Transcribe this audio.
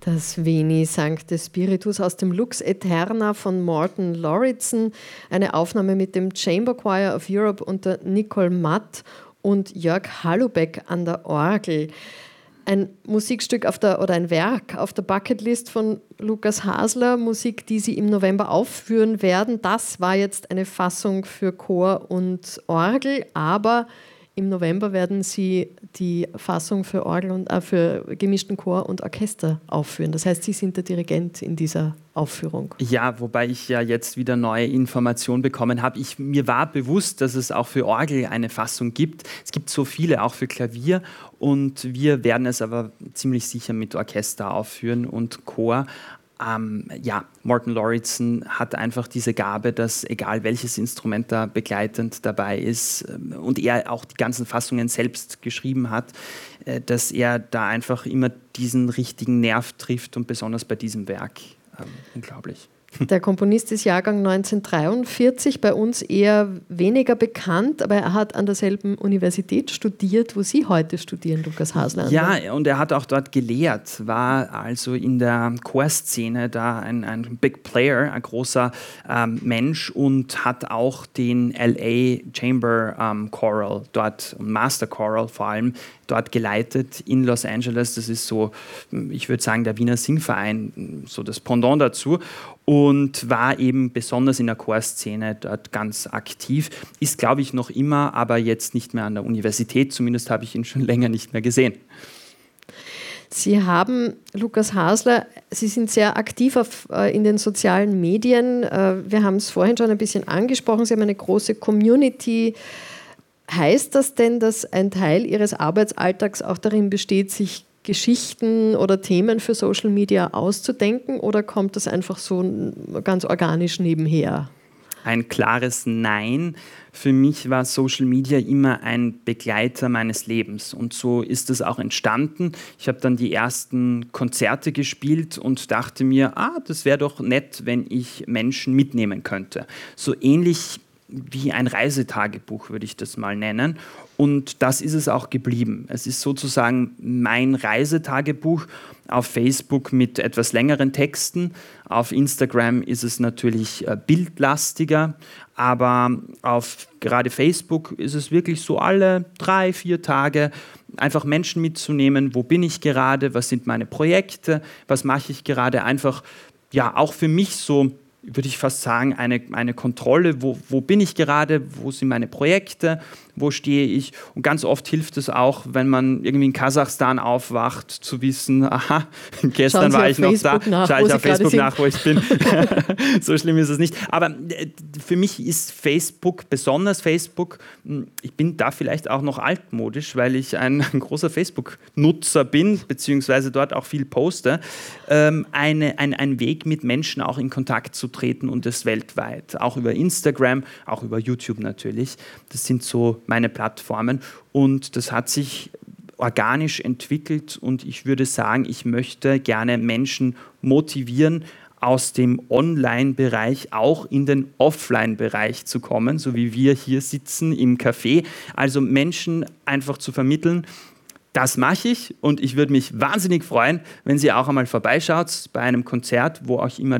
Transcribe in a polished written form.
Das Veni Sancte Spiritus aus dem Lux Aeterna von Morten Lauridsen, eine Aufnahme mit dem Chamber Choir of Europe unter Nicole Matt und Jörg Hallubeck an der Orgel. Ein Musikstück oder ein Werk auf der Bucketlist von Lukas Hasler, Musik, die Sie im November aufführen werden. Das war jetzt eine Fassung für Chor und Orgel, aber im November werden Sie die Fassung für Orgel und für gemischten Chor und Orchester aufführen. Das heißt, Sie sind der Dirigent in dieser Aufführung. Ja, wobei ich ja jetzt wieder neue Informationen bekommen habe. Mir war bewusst, dass es auch für Orgel eine Fassung gibt. Es gibt so viele, auch für Klavier. Und wir werden es aber ziemlich sicher mit Orchester aufführen und Chor. Morten Lauridsen hat einfach diese Gabe, dass egal welches Instrument da begleitend dabei ist und er auch die ganzen Fassungen selbst geschrieben hat, dass er da einfach immer diesen richtigen Nerv trifft und besonders bei diesem Werk unglaublich. Der Komponist ist Jahrgang 1943, bei uns eher weniger bekannt, aber er hat an derselben Universität studiert, wo Sie heute studieren, Lukas Hasler. Ja, und er hat auch dort gelehrt, war also in der Chorszene da ein Big Player, ein großer Mensch und hat auch den LA Chamber Choral dort, Master Choral vor allem, dort geleitet in Los Angeles. Das ist so, ich würde sagen, der Wiener Singverein, so das Pendant dazu. Und war eben besonders in der Chorszene dort ganz aktiv. Ist, glaube ich, noch immer, aber jetzt nicht mehr an der Universität. Zumindest habe ich ihn schon länger nicht mehr gesehen. Sie haben, Lukas Hasler, Sie sind sehr aktiv in den sozialen Medien. Wir haben es vorhin schon ein bisschen angesprochen. Sie haben eine große Community. Heißt das denn, dass ein Teil Ihres Arbeitsalltags auch darin besteht, sich Geschichten oder Themen für Social Media auszudenken, oder kommt das einfach so ganz organisch nebenher? Ein klares Nein. Für mich war Social Media immer ein Begleiter meines Lebens und so ist es auch entstanden. Ich habe dann die ersten Konzerte gespielt und dachte mir, das wäre doch nett, wenn ich Menschen mitnehmen könnte. So ähnlich wie ein Reisetagebuch, würde ich das mal nennen. Und das ist es auch geblieben. Es ist sozusagen mein Reisetagebuch auf Facebook mit etwas längeren Texten. Auf Instagram ist es natürlich bildlastiger, aber auf gerade Facebook ist es wirklich so alle 3-4 Tage einfach Menschen mitzunehmen. Wo bin ich gerade? Was sind meine Projekte? Was mache ich gerade? Einfach, ja, auch für mich so, würde ich fast sagen, eine Kontrolle, wo bin ich gerade, wo sind meine Projekte, wo stehe ich. Und ganz oft hilft es auch, wenn man irgendwie in Kasachstan aufwacht, zu wissen, aha, gestern war ich noch da, schaue ich auf Facebook nach, wo ich bin. So schlimm ist es nicht. Aber für mich ist Facebook, besonders Facebook, ich bin da vielleicht auch noch altmodisch, weil ich ein großer Facebook-Nutzer bin, beziehungsweise dort auch viel poste, ein Weg, mit Menschen auch in Kontakt zu treten und das weltweit. Auch über Instagram, auch über YouTube natürlich. Das sind so meine Plattformen und das hat sich organisch entwickelt und ich würde sagen, ich möchte gerne Menschen motivieren, aus dem Online-Bereich auch in den Offline-Bereich zu kommen, so wie wir hier sitzen im Café. Also Menschen einfach zu vermitteln, das mache ich und ich würde mich wahnsinnig freuen, wenn Sie auch einmal vorbeischaut bei einem Konzert, wo auch immer